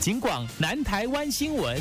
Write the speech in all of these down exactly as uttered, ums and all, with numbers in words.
警广南台湾新闻。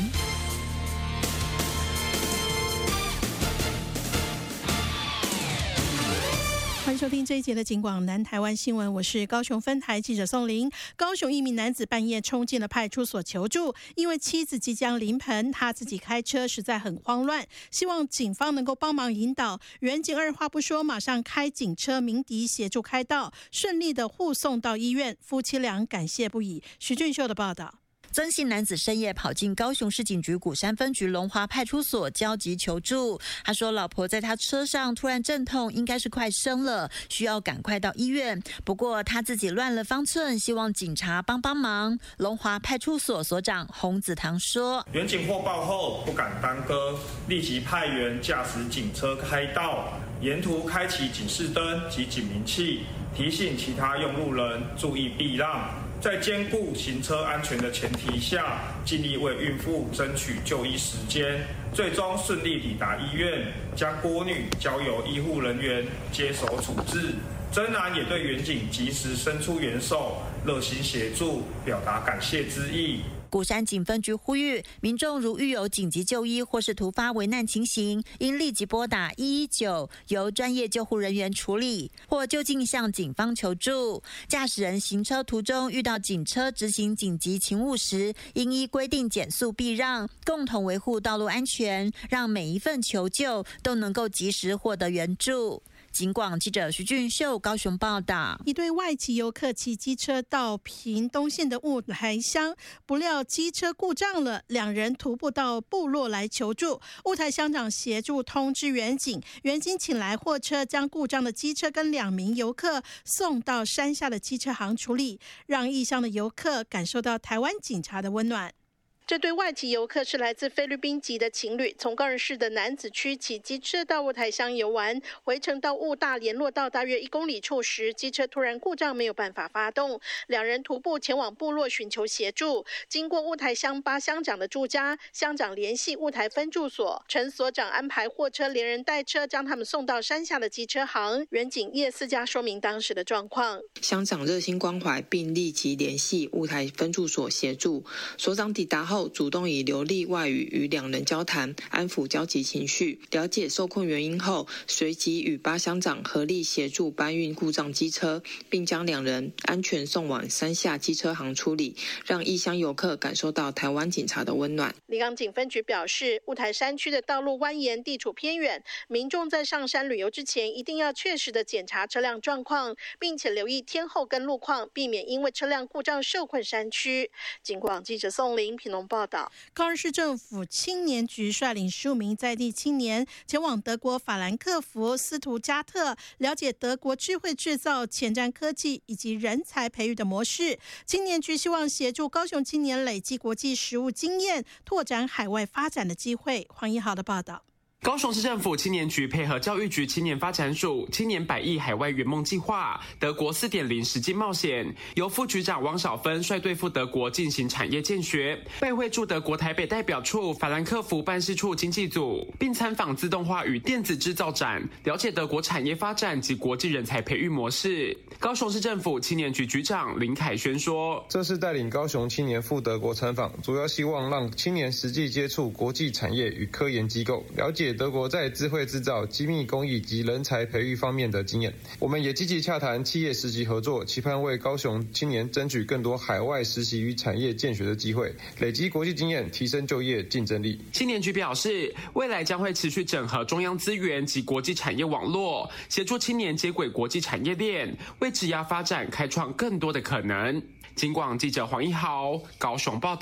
欢迎收听这一节的警广南台湾新闻，我是高雄分台记者宋玲。高雄一名男子半夜冲进了派出所求助，因为妻子即将临盆，他自己开车实在很慌乱，希望警方能够帮忙引导。员警二话不说，马上开警车鸣笛协助开道，顺利的护送到医院，夫妻俩感谢不已。徐俊秀的报道。 曾姓男子深夜跑进高雄市警局鼓山分局龙华派出所焦急求助。他说老婆在他车上突然阵痛，应该是快生了，需要赶快到医院。不过他自己乱了方寸，希望警察帮帮忙。龙华派出所所长洪子堂说， 员警获报后不敢耽搁，立即派员驾驶警车开道，沿途开启警示灯及警鸣器，提醒其他用路人注意避让。在兼顾行车安全的前提下，尽力为孕妇争取就医时间，最终顺利抵达医院，将郭女交由医护人员接手处置。真男也对员警及时伸出援手，热心协助，表达感谢之意。 鼓山警分局呼吁民众如遇有紧急就医或是突发危难情形，应立即拨打一一九，由专业救护人员处理，或就近向警方求助。驾驶人行车途中遇到警车执行紧急勤务时，应依规定减速避让，共同维护道路安全，让每一份求救都能够及时获得援助。警广记者徐俊秀高雄报道， 一对外籍游客骑机车到屏东县的雾台乡，不料机车故障了，两人徒步到部落来求助。雾台乡长协助通知员警，员警请来货车将故障的机车跟两名游客送到山下的机车行处理，让异乡的游客感受到台湾警察的温暖。这对外籍游客是来自菲律宾籍的情侣，从高雄市的楠梓区骑机车到雾台乡游玩，回程到雾大联络道大约一公里处时，机车突然故障，没有办法发动，两人徒步前往部落寻求协助。经过雾台乡巴乡长的住家，乡长联系雾台分驻所，陈所长安排货车连人带车将他们送到山下的机车行。员警叶思佳说明当时的状况， 乡长热心关怀，并立即联系雾台分驻所协助。所长抵达后，主动以流利外语与两人交谈，安抚焦急情绪。了解受困原因后，随即与巴乡长合力协助搬运故障机车，并将两人安全送往山下机车行处理，让异乡游客感受到台湾警察的温暖。 离港警分局表示，雾台山区的道路蜿蜒，地处偏远，民众在上山旅游之前，一定要确实的检查车辆状况，并且留意天候跟路况，避免因为车辆故障受困山区。警广记者宋玲屏东报道。高雄市政府青年局率领十五名在地青年前往德国法兰克福斯图加特，了解德国智慧制造、前瞻科技以及人才培育的模式。青年局希望协助高雄青年累积国际实务经验，拓展海外发展的机会。黄一豪的报道。 高雄市政府青年局配合教育局青年发展署青年百亿海外圆梦计划德国 四点零 实际冒险，由副局长汪小芬率队赴德国进行产业见学，拜会驻德国台北代表处法兰克福办事处经济组，并参访自动化与电子制造展，了解德国产业发展及国际人才培育模式。高雄市政府青年局局长林凯轩说， 这次带领高雄青年赴德国参访，主要希望让青年实际接触国际产业与科研机构，了解德国在智慧制造、机密工艺及人才培育方面的经验。我们也积极洽谈企业实习合作，期盼为高雄青年争取更多海外实习与产业见学的机会，累积国际经验，提升就业竞争力。 青年局表示，未来将会持续整合中央资源及国际产业网络，协助青年接轨国际产业链，为职涯发展开创更多的可能。警广记者黄一豪高雄报道。